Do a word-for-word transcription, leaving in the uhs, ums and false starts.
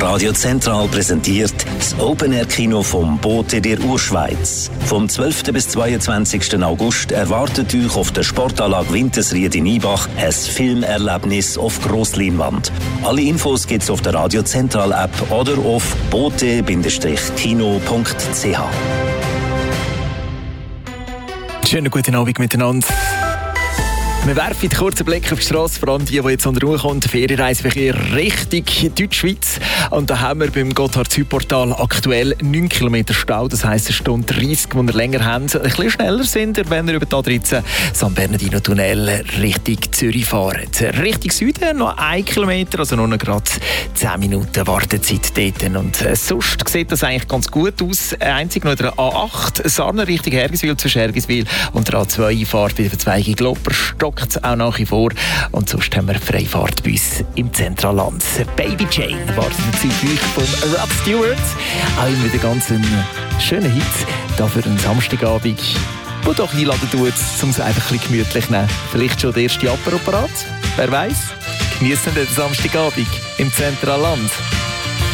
Radio Zentral präsentiert das Open-Air-Kino vom Bote der Urschweiz. Vom zwölften bis zweiundzwanzigsten August erwartet euch auf der Sportanlage Wintersried in Ibach ein Filmerlebnis auf Grossleinwand. Alle Infos gibt's auf der Radio Zentral App oder auf bote kino punkt c h. Schönen guten Abend miteinander. Wir werfen einen kurzen Blick auf die Strasse, vor allem die, die jetzt an der Ruhe kommt. Ferienreiseverkehr Richtung Deutschschweiz. Und da haben wir beim Gotthard-Südportal aktuell neun Kilometer Stau. Das heisst, eine Stunde dreißig, die wir länger haben. Ein bisschen schneller sind, wenn wir über die A dreizehn San Bernardino-Tunnel Richtung Zürich fahren. Richtung Süden noch ein Kilometer, also nur noch gerade zehn Minuten Wartezeit dort. Und äh, sonst sieht das eigentlich ganz gut aus. Einzig noch der A acht, Sarnen Richtung Hergiswil zwischen Hergiswil und der A zwei Fahrt bei der Verzweigung Glopperstock auch nach wie vor. Und sonst haben wir Freifahrt bei uns im Zentralland. Baby Jane wartet natürlich von Rod Stewart. Auch immer wieder ganz einen schönen Hit da für einen Samstagabend, der doch einladen tut, um es einfach ein bisschen gemütlich zu nehmen. Vielleicht schon der erste Apero parat? Wer weiß? Genießen den Samstagabend im Zentralland.